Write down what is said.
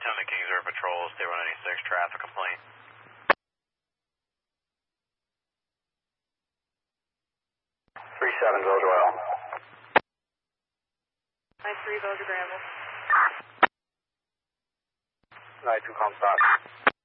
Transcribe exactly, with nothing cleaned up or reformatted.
Lieutenant Kingsbury Patrol, State one ninety-six, traffic complaint. three seven, Village Oil. nine three, Village of Granville. nine two, Comstock.